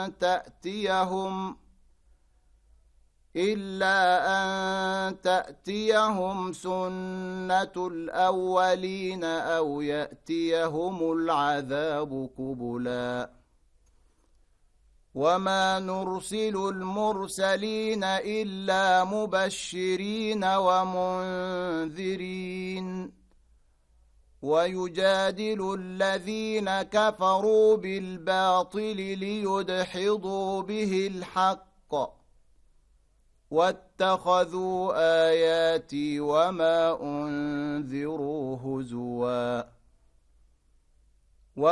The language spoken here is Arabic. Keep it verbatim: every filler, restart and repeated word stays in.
تأتيهم إلا أن تأتيهم سنة الأولين أو يأتيهم العذاب قبلا وما نرسل المرسلين إلا مبشرين ومنذرين ويجادل الذين كفروا بالباطل ليدحضوا به الحق واتخذوا آياتي وما أنذروا هزوا